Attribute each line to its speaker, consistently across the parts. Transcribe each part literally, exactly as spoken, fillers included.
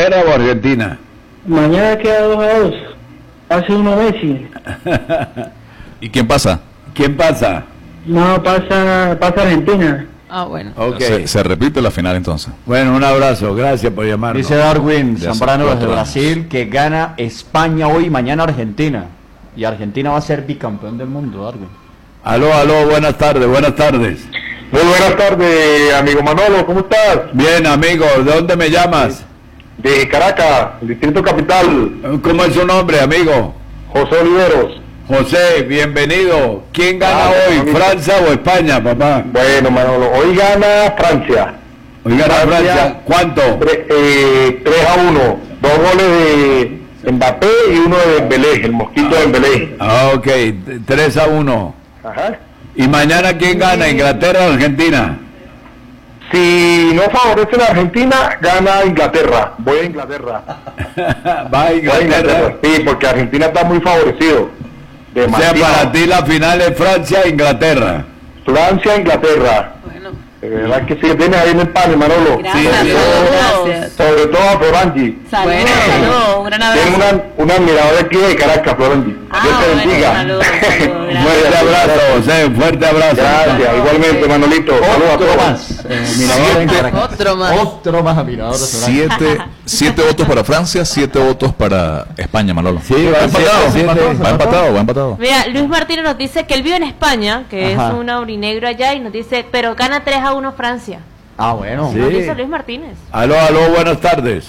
Speaker 1: Inglaterra o Argentina?
Speaker 2: Mañana queda dos a dos. Hace uno Messi.
Speaker 3: ¿Y quién pasa?
Speaker 1: ¿Quién pasa?
Speaker 2: No, pasa, pasa Argentina.
Speaker 4: Ah, bueno.
Speaker 1: Okay.
Speaker 3: Se, se repite la final entonces.
Speaker 1: Bueno, un abrazo, gracias por llamarnos.
Speaker 5: Dice Darwin
Speaker 3: De hace
Speaker 5: Zambrano desde
Speaker 3: cuatro
Speaker 5: Brasil que gana España hoy y mañana Argentina. Y Argentina va a ser bicampeón del mundo, Darwin.
Speaker 1: Aló, aló, buenas tardes, buenas tardes.
Speaker 6: Muy buenas tardes, amigo Manolo, ¿cómo estás?
Speaker 1: Bien, amigo, ¿de dónde me llamas?
Speaker 6: De Caracas, Distrito Capital,
Speaker 1: ¿Cómo es su nombre, amigo?
Speaker 6: José Oliveros.
Speaker 1: José, bienvenido. ¿Quién gana
Speaker 6: Ah,
Speaker 1: hoy,
Speaker 6: bonito.
Speaker 1: Francia o España, papá?
Speaker 6: Bueno, Manolo, hoy gana Francia.
Speaker 1: Hoy gana
Speaker 6: Francia.
Speaker 1: Francia, ¿cuánto?
Speaker 6: Tre- eh, tres a uno, dos goles de Mbappé y uno de Dembélé, el mosquito de Dembélé.
Speaker 1: Ah, ok, tres a uno.
Speaker 6: Ajá.
Speaker 1: ¿Y mañana quién gana, Inglaterra o Argentina?
Speaker 6: Si no favorece la Argentina, gana Inglaterra. Voy a Inglaterra.
Speaker 1: Va a
Speaker 6: Voy a
Speaker 1: Inglaterra.
Speaker 6: Inglaterra. Sí, porque Argentina está muy favorecido.
Speaker 1: O sea,
Speaker 6: Demasiado.
Speaker 1: para ti la final es Francia-Inglaterra.
Speaker 6: Francia, Inglaterra.
Speaker 4: Bueno.
Speaker 6: De verdad que sí, tiene ahí en el pan, Manolo.
Speaker 4: Gracias.
Speaker 6: Sobre todo-
Speaker 4: Gracias.
Speaker 6: Sobre todo a Florangi.
Speaker 4: Saludos, Bueno. saludos, un gran
Speaker 6: Tiene
Speaker 4: abrazo.
Speaker 6: una, un admirador aquí de Caracas, Florangi.
Speaker 4: Ah,
Speaker 6: Dios te
Speaker 4: bueno,
Speaker 6: bendiga.
Speaker 4: saludos, saludos, gracias.
Speaker 1: Fuerte abrazo, José, fuerte abrazo.
Speaker 6: Gracias, igualmente, Manolito. Saludos a
Speaker 5: Otro
Speaker 6: todos.
Speaker 5: más. eh, mirador en Caracas.
Speaker 4: Otro más.
Speaker 5: Otro más mirador de Florangi.
Speaker 3: Siete, siete votos para Francia, siete votos para España, Manolo.
Speaker 1: Sí, va
Speaker 3: va
Speaker 1: a
Speaker 3: empatado,
Speaker 1: ser siete.
Speaker 3: va empatado, va empatado.
Speaker 4: Mira, Luis Martínez nos dice que él vive en España, que
Speaker 5: Ajá.
Speaker 4: es un aurinegro allá, y nos dice, pero gana tres a uno Francia.
Speaker 5: Ah, bueno.
Speaker 1: Sí.
Speaker 4: Nos dice Luis Martínez.
Speaker 1: Aló, aló, buenas tardes.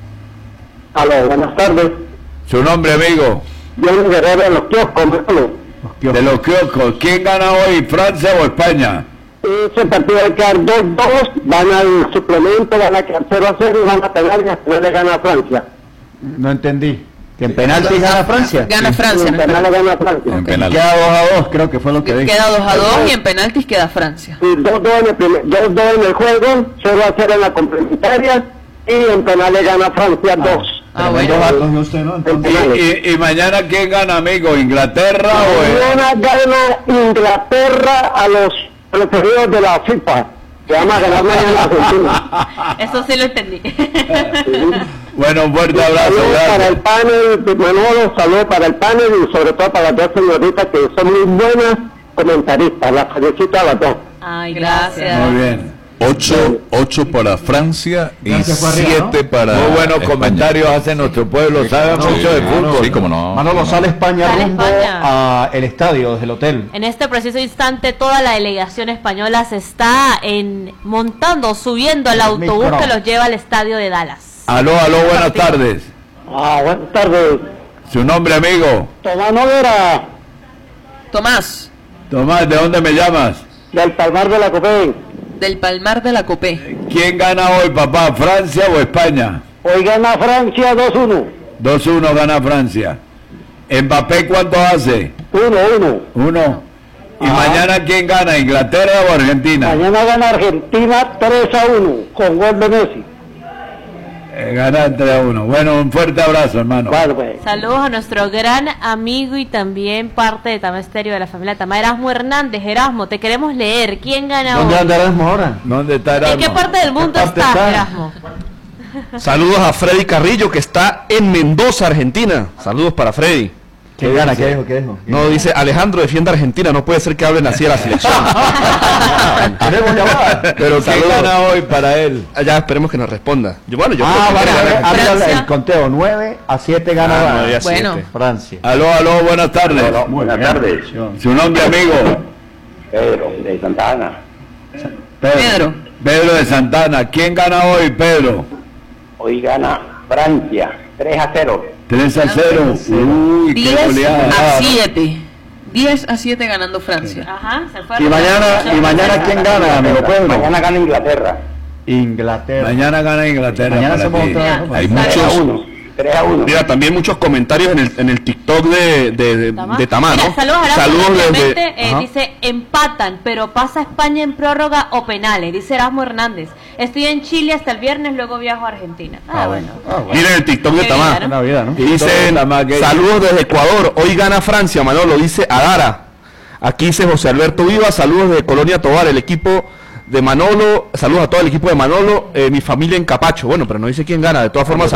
Speaker 6: Aló, buenas tardes.
Speaker 1: Su nombre, amigo.
Speaker 6: Yo Guerrero en los kioscos, Manolo.
Speaker 1: De los kioscos. ¿Quién gana hoy, Francia o España?
Speaker 6: Ese partido va a quedar dos dos, van al suplemento, van a quedar cero a cero y van a pegar y al final le gana a Francia.
Speaker 5: No entendí. ¿Que en penalti gana Francia?
Speaker 4: Gana Francia.
Speaker 6: En
Speaker 4: ¿no?
Speaker 6: penal le gana a Francia.
Speaker 3: En penal.
Speaker 5: Queda dos a dos, creo que fue lo que dije.
Speaker 4: Queda dos a dos y en penaltis queda Francia.
Speaker 6: Sí, dos dos en el primer, dos dos en el juego, cero a cero en la complementaria y en penal le gana Francia dos.
Speaker 4: Ah,
Speaker 5: Tremendo
Speaker 4: bueno.
Speaker 5: datos de usted, ¿no?
Speaker 6: En
Speaker 5: Entonces,
Speaker 1: ¿Y,
Speaker 6: penales.
Speaker 1: y, y mañana quién gana, amigo? ¿Inglaterra o es?
Speaker 6: Mañana gana Inglaterra a los preferidos de la FIFA. Que vamos a ganar mañana Argentina.
Speaker 4: Eso sí lo entendí.
Speaker 1: Bueno, un fuerte abrazo,
Speaker 6: Saludos para el
Speaker 1: gracias.
Speaker 6: panel, de Manolo, saludos para el panel y sobre todo para las dos señoritas que son muy buenas comentaristas. Las felicito a las dos.
Speaker 4: Ay, gracias.
Speaker 1: Muy bien.
Speaker 3: Ocho, ocho para Francia y
Speaker 5: Francia fue arriba,
Speaker 3: siete para
Speaker 1: Muy buenos
Speaker 3: España.
Speaker 1: comentarios hace nuestro pueblo, sabe
Speaker 3: Sí,
Speaker 1: mucho de
Speaker 3: claro,
Speaker 1: fútbol.
Speaker 3: sí, como no.
Speaker 5: Manolo, sale España
Speaker 4: Sale
Speaker 5: rumbo
Speaker 4: España.
Speaker 5: al estadio desde el hotel.
Speaker 4: En este preciso instante toda la delegación española se está en montando, subiendo al autobús
Speaker 5: Micro.
Speaker 4: que los lleva al estadio de Dallas.
Speaker 1: Aló, aló, buenas tardes.
Speaker 6: Ah, buenas tardes.
Speaker 1: Su nombre, amigo.
Speaker 6: Tomás Noguera,
Speaker 4: Tomás,
Speaker 1: Tomás, ¿de dónde me llamas?
Speaker 6: del Palmar de la Copé.
Speaker 4: del Palmar de la Copé.
Speaker 1: ¿Quién gana hoy, papá? ¿Francia o España?
Speaker 6: Hoy gana Francia dos uno.
Speaker 1: dos uno gana Francia. ¿Mbappé cuánto hace?
Speaker 6: uno uno.
Speaker 1: Uno. ¿Y
Speaker 6: Ajá.
Speaker 1: mañana quién gana? ¿Inglaterra o Argentina?
Speaker 6: Mañana gana Argentina tres a uno con gol de Messi.
Speaker 1: Eh, gana tres a uno. Bueno, un fuerte abrazo, hermano.
Speaker 6: Vale, pues.
Speaker 4: Saludos a nuestro gran amigo y también parte de Tama Estéreo de la familia Tama, Erasmo Hernández. Erasmo, te queremos leer. ¿Quién gana
Speaker 5: ¿Dónde
Speaker 4: hoy?
Speaker 5: andaremos ahora?
Speaker 1: ¿Dónde está
Speaker 4: ¿En
Speaker 1: Erasmo?
Speaker 4: qué parte del mundo
Speaker 5: ¿Qué parte
Speaker 4: estás,
Speaker 5: está?
Speaker 4: Erasmo?
Speaker 7: Saludos a Freddy Carrillo, que está en Mendoza, Argentina. Saludos para Freddy.
Speaker 5: ¿Quién gana? ¿Qué dijo? ¿Qué dijo?
Speaker 7: No, dice Alejandro, defiende a Argentina. No puede ser que hablen así de la selección.
Speaker 5: ¿Queremos llamar?
Speaker 1: Pero ¿quién
Speaker 7: Saludos.
Speaker 1: gana hoy para él?
Speaker 7: Ya esperemos que nos responda. Yo, bueno, yo
Speaker 5: Ah,
Speaker 7: creo que
Speaker 5: vale,
Speaker 7: quiere
Speaker 5: a ver,
Speaker 7: ganar.
Speaker 5: abre
Speaker 4: Francia.
Speaker 5: el conteo. nueve a siete gana
Speaker 7: Ah, nueve a
Speaker 4: Bueno.
Speaker 7: siete.
Speaker 5: Francia.
Speaker 1: Aló, aló, buenas tardes.
Speaker 5: Muy
Speaker 6: Buenas
Speaker 5: bien.
Speaker 6: tardes.
Speaker 1: Su nombre, amigo.
Speaker 6: Pedro, de Santa Ana.
Speaker 4: Pedro.
Speaker 1: Pedro de Santana. ¿Quién gana hoy, Pedro?
Speaker 6: Hoy gana Francia tres a cero.
Speaker 1: tres a cero. Uy, qué
Speaker 8: diez
Speaker 1: goleada.
Speaker 8: a siete. diez a siete ganando Francia.
Speaker 4: Ajá, se fue.
Speaker 5: Y mañana, y mañana ¿quién gana, amigo Pedro?
Speaker 6: Mañana gana Inglaterra.
Speaker 5: Inglaterra.
Speaker 1: Mañana gana Inglaterra.
Speaker 5: Mañana
Speaker 1: para
Speaker 5: hacemos
Speaker 1: ti.
Speaker 5: otra vez.
Speaker 3: Hay
Speaker 6: tres a
Speaker 3: muchos.
Speaker 6: uno. tres a uno.
Speaker 7: Mira, también muchos comentarios en el, en el TikTok de, de, de,
Speaker 4: Tamá.
Speaker 7: de Tamá, ¿no?
Speaker 4: Mira, saludos a Erasmo,
Speaker 7: Saludos
Speaker 4: rápidamente,
Speaker 7: desde...
Speaker 4: eh,
Speaker 7: Ajá.
Speaker 4: dice, empatan, pero pasa España en prórroga o penales, dice Erasmo Hernández. Estoy en Chile hasta el viernes, luego viajo a Argentina. Ah, bueno.
Speaker 7: Miren el TikTok de
Speaker 4: Qué
Speaker 7: Tamá.
Speaker 4: bien, ¿no?
Speaker 5: Buena vida, ¿no?
Speaker 1: Y
Speaker 7: Dicen,
Speaker 1: Tamá, que-
Speaker 7: saludos desde Ecuador, hoy gana Francia, Manolo, dice Adara. Aquí dice José Alberto Viva, saludos desde Colonia Tobar, el equipo de Manolo, saludos a todo el equipo de Manolo, eh, mi familia en Capacho. Bueno, pero no dice quién gana, de todas formas.